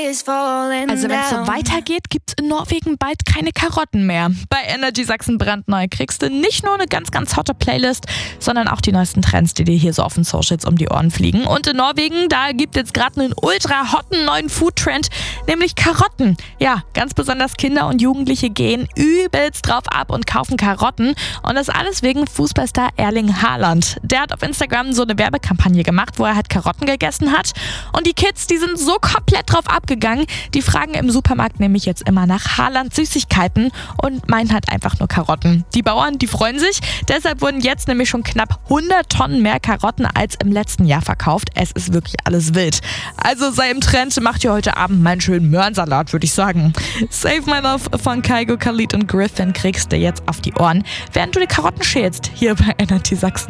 Also wenn es so weitergeht, gibt es in Norwegen bald keine Karotten mehr. Bei Energy Sachsen brandneu kriegst du nicht nur eine ganz, ganz hotte Playlist, sondern auch die neuesten Trends, die dir hier so auf den Socials um die Ohren fliegen. Und in Norwegen, da gibt es jetzt gerade einen ultra hotten neuen Foodtrend, nämlich Karotten. Ja, ganz besonders Kinder und Jugendliche gehen übelst drauf ab und kaufen Karotten. Und das alles wegen Fußballstar Erling Haaland. Der hat auf Instagram so eine Werbekampagne gemacht, wo er halt Karotten gegessen hat. Und die Kids, die sind so komplett drauf abgegangen. Die fragen im Supermarkt nämlich jetzt immer nach Haaland Süßigkeiten und meinen halt einfach nur Karotten. Die Bauern, die freuen sich. Deshalb wurden jetzt nämlich schon knapp 100 Tonnen mehr Karotten als im letzten Jahr verkauft. Es ist wirklich alles wild. Also sei im Trend, macht ihr heute Abend mal einen schönen Möhrensalat, würde ich sagen. Save My Love von Kygo, Khalid und Griffin kriegst du jetzt auf die Ohren, während du die Karotten schälst, hier bei Energy Sachsen.